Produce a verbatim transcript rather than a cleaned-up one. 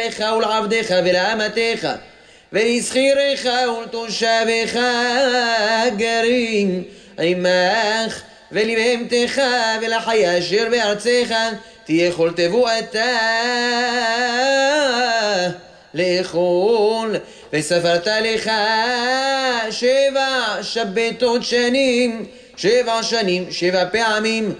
לך ולעבדך ולאמתך ולשכירך ולתושבך הגרים עמך ולבהמתך ולחיה אשר בארצך תהיה כל תבואתה לאכול. וספרת לך שבע שבתות שנים, שבע שנים, שבע פעמים